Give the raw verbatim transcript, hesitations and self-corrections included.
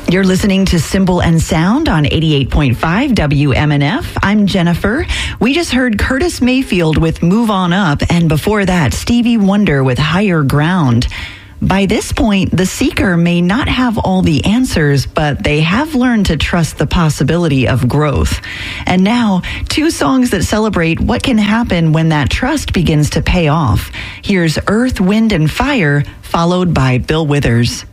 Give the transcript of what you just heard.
You're listening to Symbol and Sound on eighty-eight point five W M N F. I'm Jennifer. We just heard Curtis Mayfield with Move On Up, and before that, Stevie Wonder with Higher Ground. By this point, the seeker may not have all the answers, but they have learned to trust the possibility of growth. And now, two songs that celebrate what can happen when that trust begins to pay off. Here's Earth, Wind, and Fire, followed by Bill Withers.